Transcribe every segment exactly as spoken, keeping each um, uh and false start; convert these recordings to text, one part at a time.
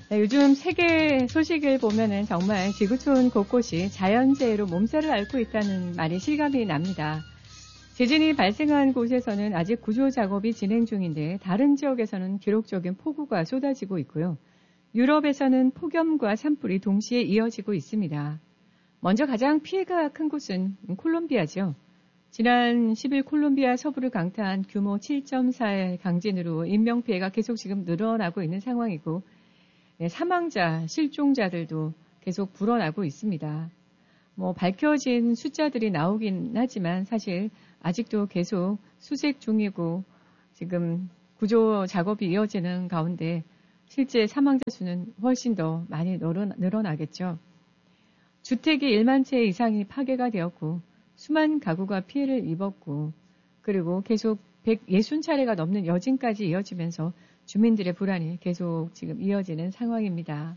네, 요즘 세계 소식을 보면은 정말 지구촌 곳곳이 자연재해로 몸살을 앓고 있다는 말이 실감이 납니다. 지진이 발생한 곳에서는 아직 구조 작업이 진행 중인데 다른 지역에서는 기록적인 폭우가 쏟아지고 있고요. 유럽에서는 폭염과 산불이 동시에 이어지고 있습니다. 먼저 가장 피해가 큰 곳은 콜롬비아죠. 지난 십 일 콜롬비아 서부를 강타한 규모 칠 점 사의 강진으로 인명피해가 계속 지금 늘어나고 있는 상황이고 네, 사망자, 실종자들도 계속 불어나고 있습니다. 뭐 밝혀진 숫자들이 나오긴 하지만 사실 아직도 계속 수색 중이고 지금 구조 작업이 이어지는 가운데 실제 사망자 수는 훨씬 더 많이 늘어나겠죠. 주택이 만 채 이상이 파괴가 되었고 수만 가구가 피해를 입었고 그리고 계속 백육십 차례가 넘는 여진까지 이어지면서 주민들의 불안이 계속 지금 이어지는 상황입니다.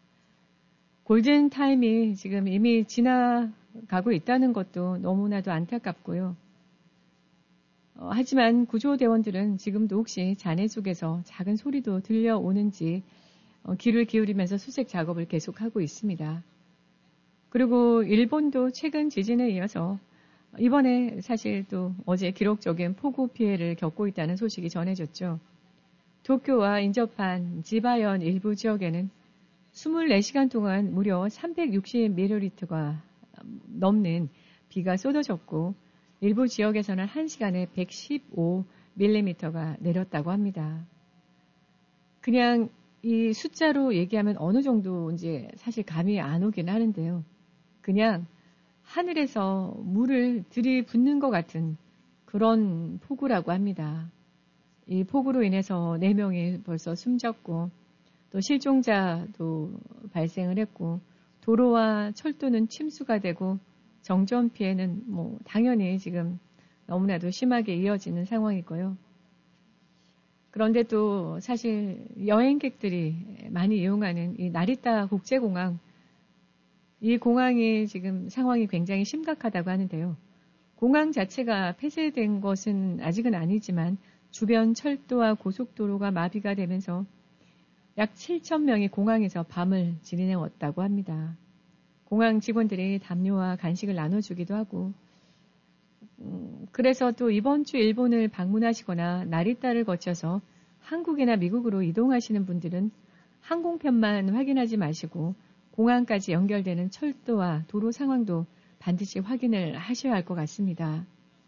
골든타임이 지금 이미 지나가고 있다는 것도 너무나도 안타깝고요. 어, 하지만 구조대원들은 지금도 혹시 잔해 속에서 작은 소리도 들려오는지 어, 귀를 기울이면서 수색 작업을 계속하고 있습니다. 그리고 일본도 최근 지진에 이어서 이번에 사실 또 어제 기록적인 폭우 피해를 겪고 있다는 소식이 전해졌죠. 도쿄와 인접한 지바현 일부 지역에는 이십사 시간 동안 무려 삼백육십 밀리리터가 넘는 비가 쏟아졌고 일부 지역에서는 한 시간에 백십오 밀리미터가 내렸다고 합니다. 그냥 이 숫자로 얘기하면 어느 정도인지 사실 감이 안 오긴 하는데요. 그냥 하늘에서 물을 들이붓는 것 같은 그런 폭우라고 합니다. 이 폭우로 인해서 네 명이 벌써 숨졌고 또 실종자도 발생을 했고 도로와 철도는 침수가 되고 정전 피해는 뭐 당연히 지금 너무나도 심하게 이어지는 상황이고요. 그런데 또 사실 여행객들이 많이 이용하는 이 나리타 국제공항 이 공항이 지금 상황이 굉장히 심각하다고 하는데요. 공항 자체가 폐쇄된 것은 아직은 아니지만 주변 철도와 고속도로가 마비가 되면서 약 칠천 명이 공항에서 밤을 지내왔다고 합니다. 공항 직원들이 담요와 간식을 나눠주기도 하고 음, 그래서 또 이번 주 일본을 방문하시거나 나리타를 거쳐서 한국이나 미국으로 이동하시는 분들은 항공편만 확인하지 마시고 공항까지 연결되는 철도와 도로 상황도 반드시 확인을 하셔야 할 것 같습니다.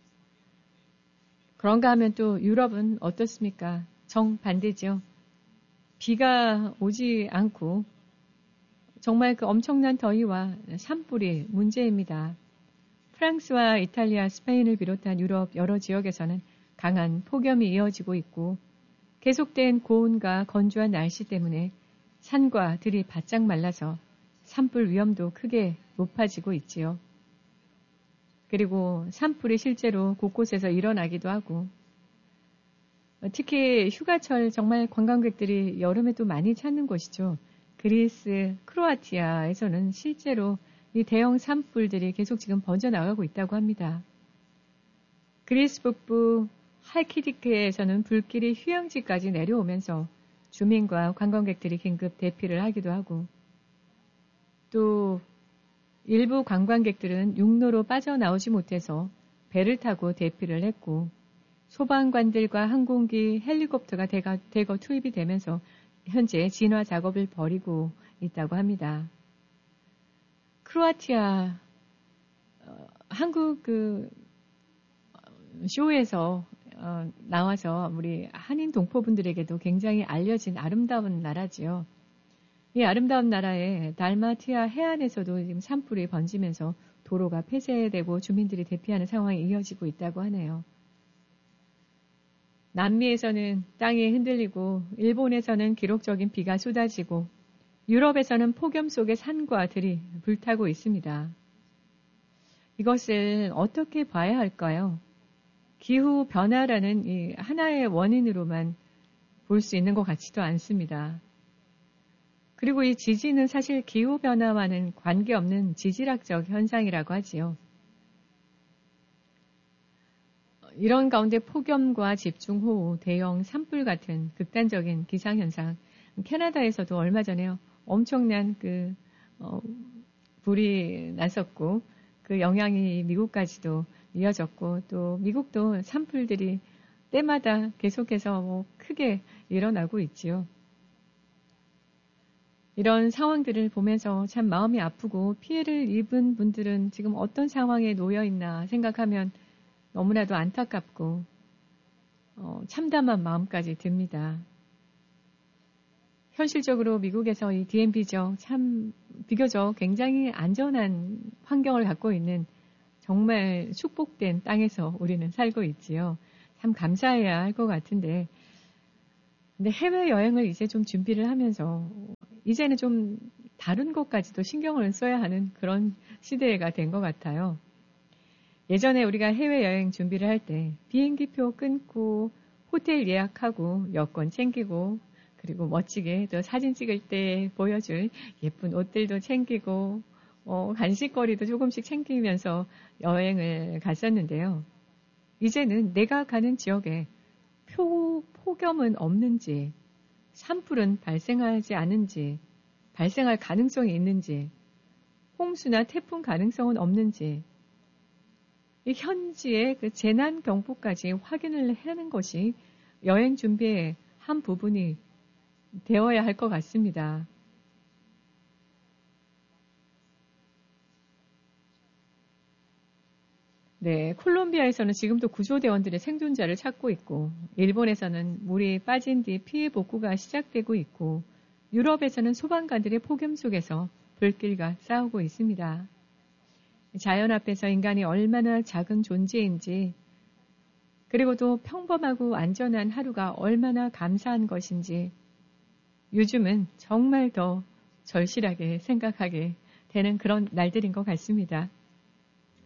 그런가 하면 또 유럽은 어떻습니까? 정반대죠. 비가 오지 않고 정말 그 엄청난 더위와 산불이 문제입니다. 프랑스와 이탈리아, 스페인을 비롯한 유럽 여러 지역에서는 강한 폭염이 이어지고 있고 계속된 고온과 건조한 날씨 때문에 산과 들이 바짝 말라서 산불 위험도 크게 높아지고 있지요. 그리고 산불이 실제로 곳곳에서 일어나기도 하고 특히 휴가철 정말 관광객들이 여름에 또 많이 찾는 곳이죠. 그리스, 크로아티아에서는 실제로 이 대형 산불들이 계속 지금 번져나가고 있다고 합니다. 그리스 북부 할키디크에서는 불길이 휴양지까지 내려오면서 주민과 관광객들이 긴급 대피를 하기도 하고 또 일부 관광객들은 육로로 빠져나오지 못해서 배를 타고 대피를 했고 소방관들과 항공기, 헬리콥터가 대거, 대거 투입이 되면서 현재 진화 작업을 벌이고 있다고 합니다. 크로아티아 어, 한국 그 쇼에서 어, 나와서 우리 한인 동포분들에게도 굉장히 알려진 아름다운 나라지요. 이 아름다운 나라의 달마티아 해안에서도 지금 산불이 번지면서 도로가 폐쇄되고 주민들이 대피하는 상황이 이어지고 있다고 하네요. 남미에서는 땅이 흔들리고 일본에서는 기록적인 비가 쏟아지고 유럽에서는 폭염 속에 산과 들이 불타고 있습니다. 이것을 어떻게 봐야 할까요? 기후 변화라는 이 하나의 원인으로만 볼 수 있는 것 같지도 않습니다. 그리고 이 지진은 사실 기후 변화와는 관계없는 지질학적 현상이라고 하지요. 이런 가운데 폭염과 집중호우, 대형 산불 같은 극단적인 기상현상, 캐나다에서도 얼마 전에요. 엄청난 그, 어, 불이 났었고, 그 영향이 미국까지도 이어졌고, 또 미국도 산불들이 때마다 계속해서 뭐 크게 일어나고 있지요. 이런 상황들을 보면서 참 마음이 아프고 피해를 입은 분들은 지금 어떤 상황에 놓여 있나 생각하면 너무나도 안타깝고 어, 참담한 마음까지 듭니다. 현실적으로 미국에서 이 디엠비 지역 참 비교적 굉장히 안전한 환경을 갖고 있는 정말 축복된 땅에서 우리는 살고 있지요. 참 감사해야 할 것 같은데 근데 해외여행을 이제 좀 준비를 하면서 이제는 좀 다른 것까지도 신경을 써야 하는 그런 시대가 된 것 같아요. 예전에 우리가 해외여행 준비를 할 때 비행기표 끊고 호텔 예약하고 여권 챙기고 그리고 멋지게 또 사진 찍을 때 보여줄 예쁜 옷들도 챙기고 어, 간식거리도 조금씩 챙기면서 여행을 갔었는데요. 이제는 내가 가는 지역에 표, 폭염은 없는지 산불은 발생하지 않은지 발생할 가능성이 있는지 홍수나 태풍 가능성은 없는지 이 현지의 그 재난 경보까지 확인을 하는 것이 여행 준비의 한 부분이 되어야 할 것 같습니다. 네, 콜롬비아에서는 지금도 구조대원들의 생존자를 찾고 있고, 일본에서는 물이 빠진 뒤 피해 복구가 시작되고 있고, 유럽에서는 소방관들의 폭염 속에서 불길과 싸우고 있습니다. 자연 앞에서 인간이 얼마나 작은 존재인지, 그리고 또 평범하고 안전한 하루가 얼마나 감사한 것인지, 요즘은 정말 더 절실하게 생각하게 되는 그런 날들인 것 같습니다.